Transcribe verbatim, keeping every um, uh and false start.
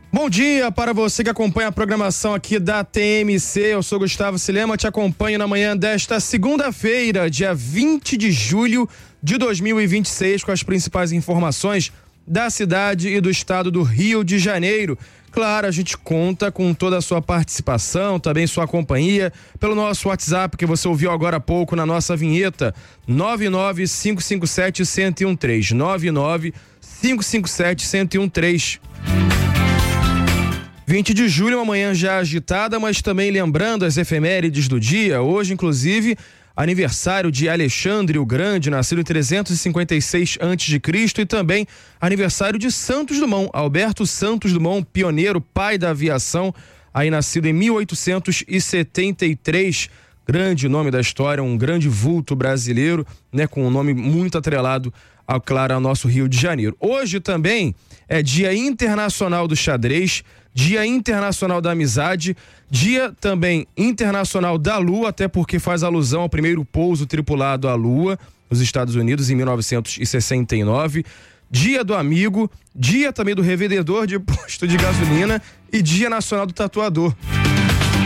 Bom dia para você que acompanha a programação aqui da T M C. Eu sou Gustavo Silema, te acompanho na manhã desta segunda-feira, dia vinte de julho de dois mil e vinte e seis, com as principais informações da cidade e do estado do Rio de Janeiro. Claro, a gente conta com toda a sua participação, também sua companhia, pelo nosso WhatsApp, que você ouviu agora há pouco na nossa vinheta, nove nove cinco cinco sete, um zero um três, nove nove cinco cinco sete, um zero um três. vinte de julho, uma manhã já agitada, mas também lembrando as efemérides do dia. Hoje, inclusive, aniversário de Alexandre o Grande, nascido em trezentos e cinquenta e seis antes de Cristo, e também aniversário de Santos Dumont, Alberto Santos Dumont, pioneiro, pai da aviação, aí nascido em mil oitocentos e setenta e três. Grande nome da história, um grande vulto brasileiro, né, com um nome muito atrelado ao, claro, ao nosso Rio de Janeiro. Hoje também é Dia Internacional do Xadrez, Dia Internacional da Amizade, Dia também Internacional da Lua, até porque faz alusão ao primeiro pouso tripulado à Lua, nos Estados Unidos, em mil novecentos e sessenta e nove. Dia do Amigo, Dia também do Revendedor de Posto de Gasolina e Dia Nacional do Tatuador.